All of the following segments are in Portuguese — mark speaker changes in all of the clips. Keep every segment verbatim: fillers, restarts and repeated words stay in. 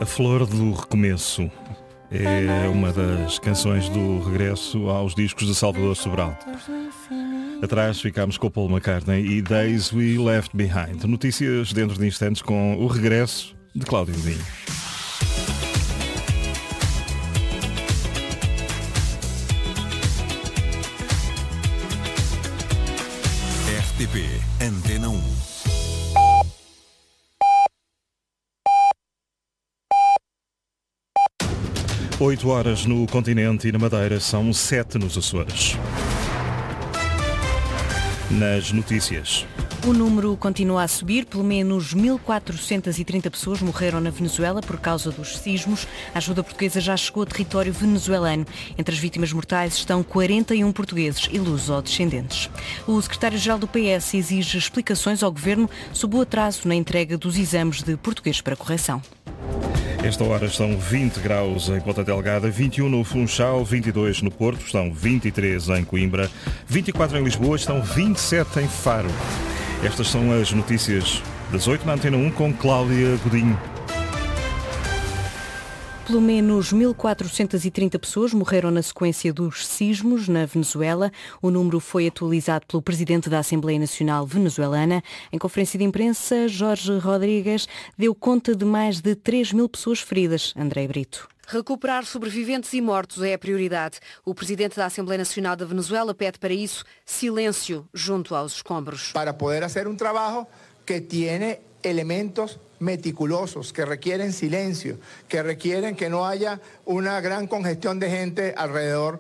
Speaker 1: A Flor do Recomeço é uma das canções do regresso aos discos de Salvador Sobral. Atrás ficámos com Paul McCartney e Days We Left Behind. Notícias dentro de instantes com o regresso de Cláudio Godinho.
Speaker 2: R T P Antena um.
Speaker 1: Oito horas no continente e na Madeira, são sete nos Açores. Nas notícias.
Speaker 3: O número continua a subir, pelo menos mil quatrocentas e trinta pessoas morreram na Venezuela por causa dos sismos. A ajuda portuguesa já chegou a território venezuelano. Entre as vítimas mortais estão quarenta e um portugueses e luso-descendentes. O secretário-geral do P S exige explicações ao governo sobre o atraso na entrega dos exames de português para correção.
Speaker 1: Esta hora estão vinte graus em Ponta Delgada, vinte e um no Funchal, vinte e dois no Porto, estão vinte e três em Coimbra, vinte e quatro em Lisboa, estão vinte e sete em Faro. Estas são as notícias das oito na Antena um com Cláudia Godinho.
Speaker 3: Pelo menos mil quatrocentas e trinta pessoas morreram na sequência dos sismos na Venezuela. O número foi atualizado pelo presidente da Assembleia Nacional Venezuelana. Em conferência de imprensa, Jorge Rodrigues deu conta de mais de três mil pessoas feridas. André Brito.
Speaker 4: Recuperar sobreviventes e mortos é a prioridade. O presidente da Assembleia Nacional da Venezuela pede para isso silêncio junto aos escombros.
Speaker 5: Para poder fazer um trabalho que tenha elementos meticulosos, que requieren silencio, que requieren que no haya una gran congestión de gente alrededor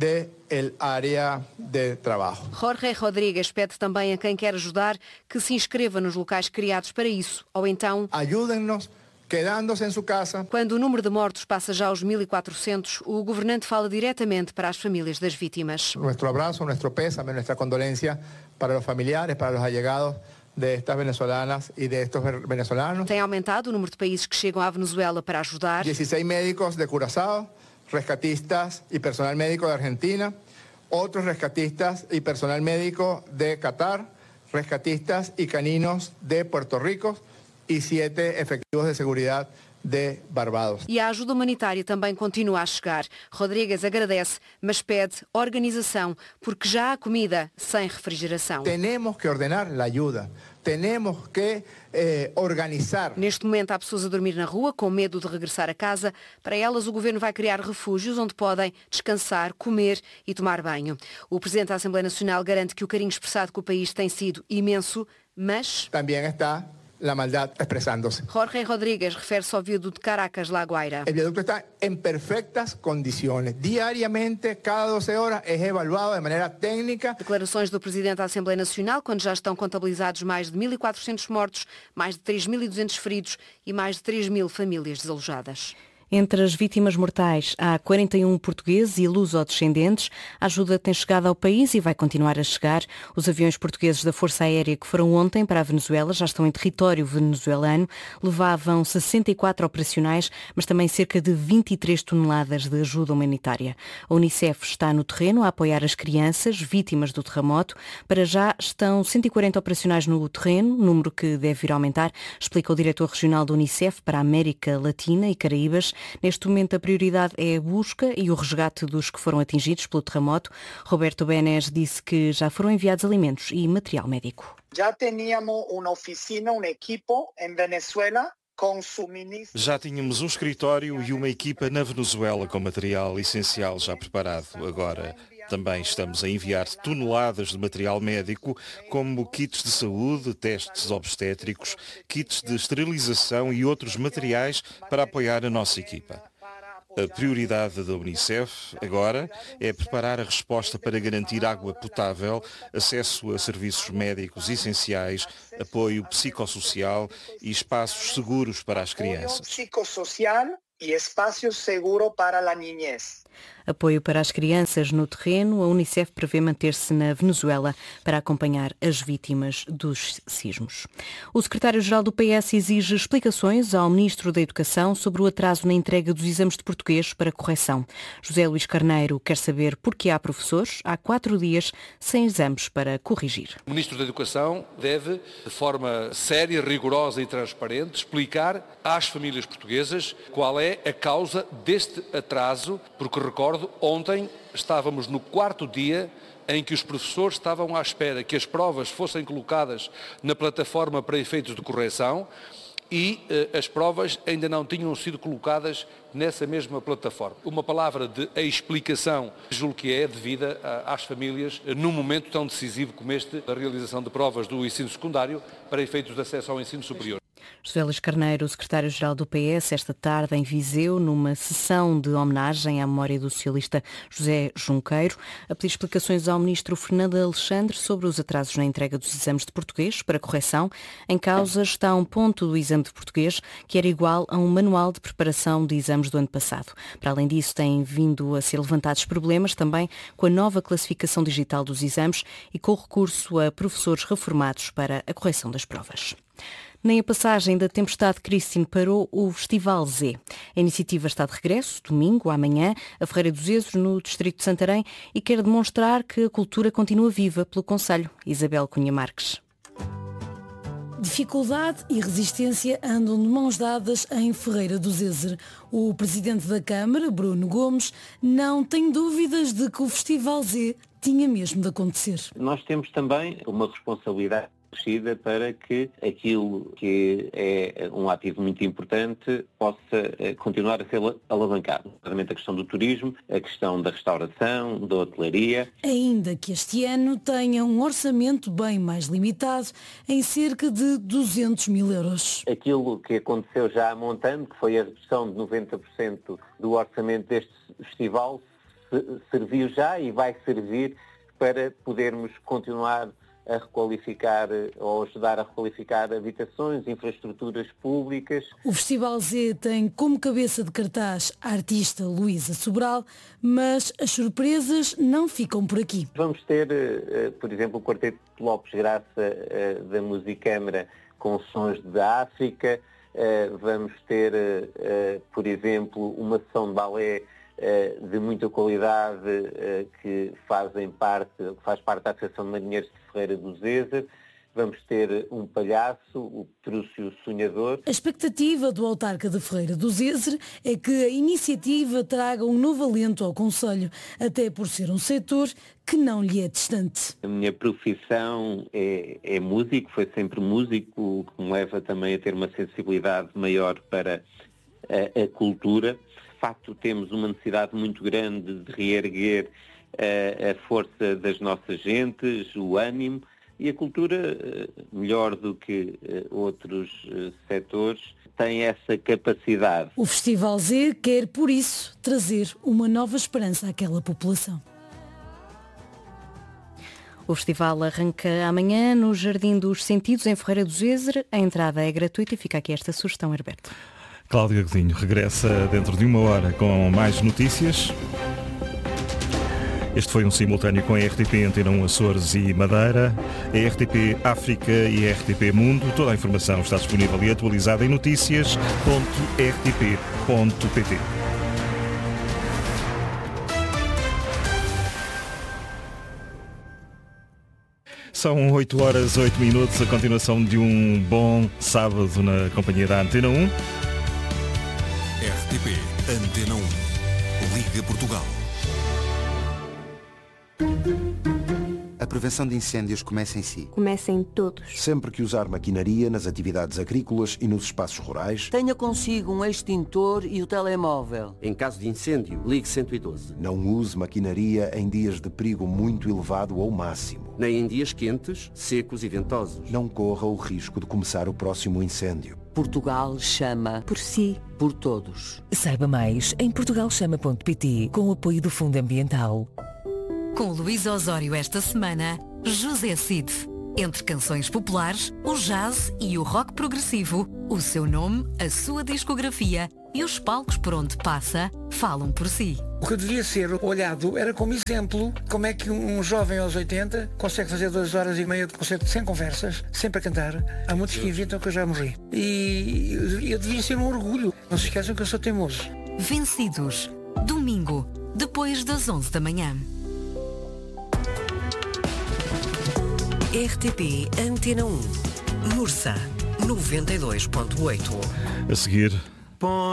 Speaker 5: del área de trabajo.
Speaker 4: Jorge Rodrigues pede também a quem quer ajudar que se inscreva nos locais criados para isso, ou então
Speaker 5: ayúdennos quedándose em sua casa.
Speaker 4: Quando o número de mortos passa já aos mil e quatrocentos, o governante fala diretamente para as famílias das vítimas.
Speaker 5: Nuestro abraço, nuestro pésame, nuestra condolencia para os familiares, para os allegados de estas venezolanas e de estos venezolanos.
Speaker 4: Tem aumentado o número de países que chegam à Venezuela para ajudar.
Speaker 5: dezesseis médicos de Curazao, rescatistas e personal médico de Argentina, outros rescatistas e personal médico de Qatar, rescatistas e caninos de Puerto Rico e sete efectivos de seguridade de Barbados.
Speaker 4: E a ajuda humanitária também continua a chegar. Rodrigues agradece, mas pede organização, porque já há comida sem refrigeração.
Speaker 5: Temos que ordenar a ajuda. Temos que eh, organizar.
Speaker 4: Neste momento há pessoas a dormir na rua com medo de regressar a casa. Para elas o governo vai criar refúgios onde podem descansar, comer e tomar banho. O presidente da Assembleia Nacional garante que o carinho expressado com o país tem sido imenso, mas
Speaker 5: também está la maldad expresándose.
Speaker 4: Jorge Rodrigues refere-se ao viaduto de Caracas, La Guaira.
Speaker 5: El viaducto está en perfectas condiciones. Diariamente, cada doze horas, é evaluado de maneira técnica.
Speaker 4: Declarações do presidente da Assembleia Nacional, quando já estão contabilizados mais de mil e quatrocentos mortos, mais de três mil e duzentos feridos e mais de três mil famílias desalojadas.
Speaker 3: Entre as vítimas mortais há quarenta e um portugueses e luso-descendentes. A ajuda tem chegado ao país e vai continuar a chegar. Os aviões portugueses da Força Aérea que foram ontem para a Venezuela já estão em território venezuelano. Levavam sessenta e quatro operacionais, mas também cerca de vinte e três toneladas de ajuda humanitária. A Unicef está no terreno a apoiar as crianças vítimas do terremoto. Para já estão cento e quarenta operacionais no terreno, número que deve ir aumentar, explica o diretor regional da Unicef para a América Latina e Caraíbas. Neste momento a prioridade é a busca e o resgate dos que foram atingidos pelo terremoto. Roberto Benes disse que já foram enviados alimentos e material médico.
Speaker 6: Já tínhamos uma oficina, um equipo em Venezuela com suministros.
Speaker 1: Já tínhamos um escritório e uma equipa na Venezuela com material essencial já preparado. Agora também estamos a enviar toneladas de material médico, como kits de saúde, testes obstétricos, kits de esterilização e outros materiais para apoiar a nossa equipa. A prioridade da Unicef agora é preparar a resposta para garantir água potável, acesso a serviços médicos essenciais, apoio psicossocial e espaços seguros para as crianças.
Speaker 6: Psicossocial e espaço seguro para a niñez.
Speaker 3: Apoio para as crianças no terreno. A Unicef prevê manter-se na Venezuela para acompanhar as vítimas dos sismos. O secretário-geral do P S exige explicações ao Ministro da Educação sobre o atraso na entrega dos exames de português para correção. José Luís Carneiro quer saber por que há professores há quatro dias sem exames para corrigir.
Speaker 7: O Ministro da Educação deve, de forma séria, rigorosa e transparente, explicar às famílias portuguesas qual é a causa deste atraso, porque recordo, ontem estávamos no quarto dia em que os professores estavam à espera que as provas fossem colocadas na plataforma para efeitos de correção e eh, as provas ainda não tinham sido colocadas nessa mesma plataforma. Uma palavra de explicação, julgo que é devida às famílias num momento tão decisivo como este, da realização de provas do ensino secundário para efeitos de acesso ao ensino superior.
Speaker 3: José Luís Carneiro, o secretário-geral do P S, esta tarde em Viseu, numa sessão de homenagem à memória do socialista José Junqueiro, a pedir explicações ao ministro Fernando Alexandre sobre os atrasos na entrega dos exames de português para correção. Em causa está um ponto do exame de português que era igual a um manual de preparação de exames do ano passado. Para além disso, têm vindo a ser levantados problemas também com a nova classificação digital dos exames e com o recurso a professores reformados para a correção das provas. Nem a passagem da tempestade Christine parou o Festival Z. A iniciativa está de regresso, domingo, amanhã, a Ferreira dos Ezros, no distrito de Santarém, e quer demonstrar que a cultura continua viva pelo concelho. Isabel Cunha Marques.
Speaker 8: Dificuldade e resistência andam de mãos dadas em Ferreira do Zezer. O presidente da Câmara, Bruno Gomes, não tem dúvidas de que o Festival Z tinha mesmo de acontecer.
Speaker 9: Nós temos também uma responsabilidade para que aquilo que é um ativo muito importante possa continuar a ser alavancado. Nomeadamente a questão do turismo, a questão da restauração, da hotelaria.
Speaker 8: Ainda que este ano tenha um orçamento bem mais limitado, em cerca de duzentos mil euros.
Speaker 9: Aquilo que aconteceu já a montante, que foi a redução de noventa por cento do orçamento deste festival, serviu já e vai servir para podermos continuar a requalificar ou ajudar a requalificar habitações, infraestruturas públicas.
Speaker 8: O Festival Z tem como cabeça de cartaz a artista Luísa Sobral, mas as surpresas não ficam por aqui.
Speaker 9: Vamos ter, por exemplo, o Quarteto de Lopes Graça da Musicâmara com sons da África. Vamos ter, por exemplo, uma sessão de balé de muita qualidade que fazem parte, que faz parte da Associação de Marinheiros de Ferreira do Zezer. Vamos ter um palhaço, o Petrúcio Sonhador.
Speaker 8: A expectativa do autarca de Ferreira do Zezer é que a iniciativa traga um novo alento ao concelho, até por ser um setor que não lhe é distante.
Speaker 9: A minha profissão é, é músico, foi sempre músico, o que me leva também a ter uma sensibilidade maior para a, a cultura. De facto, temos uma necessidade muito grande de reerguer uh, a força das nossas gentes, o ânimo, e a cultura, uh, melhor do que uh, outros uh, setores, tem essa capacidade.
Speaker 8: O Festival Z quer, por isso, trazer uma nova esperança àquela população.
Speaker 3: O festival arranca amanhã no Jardim dos Sentidos, em Ferreira do Zezer. A entrada é gratuita e fica aqui esta sugestão, Herberto.
Speaker 1: Cláudia Godinho regressa dentro de uma hora com mais notícias. Este foi um simultâneo com a R T P Antena um Açores e Madeira, a R T P África e a R T P Mundo. Toda a informação está disponível e atualizada em notícias ponto r t p ponto p t. São oito horas, oito minutos, a continuação de um bom sábado na companhia da Antena um.
Speaker 2: R T P Antena um. Liga Portugal.
Speaker 10: A prevenção de incêndios começa em si.
Speaker 11: Começa em todos.
Speaker 12: Sempre que usar maquinaria nas atividades agrícolas e nos espaços rurais,
Speaker 13: tenha consigo um extintor e o telemóvel.
Speaker 14: Em caso de incêndio, ligue cento e doze.
Speaker 12: Não use maquinaria em dias de perigo muito elevado ou máximo.
Speaker 14: Nem em dias quentes, secos e ventosos.
Speaker 12: Não corra o risco de começar o próximo incêndio.
Speaker 13: Portugal chama
Speaker 11: por si,
Speaker 13: por todos.
Speaker 15: Saiba mais em portugal chama ponto p t com o apoio do Fundo Ambiental.
Speaker 16: Com Luís Osório esta semana, José Cid.
Speaker 11: Entre canções populares, o jazz e o rock progressivo, o seu nome, a sua discografia e os palcos por onde passa falam por si.
Speaker 16: O que devia ser olhado era como exemplo como é que um jovem aos oitenta consegue fazer duas horas e meia de concerto sem conversas, sempre a cantar. Há muitos que inventam que eu já morri. E eu devia ser um orgulho. Não se esqueçam que eu sou teimoso.
Speaker 11: Vencidos. Domingo, depois das onze da manhã.
Speaker 15: R T P Antena um. Mursa, noventa e dois ponto oito.
Speaker 1: A seguir...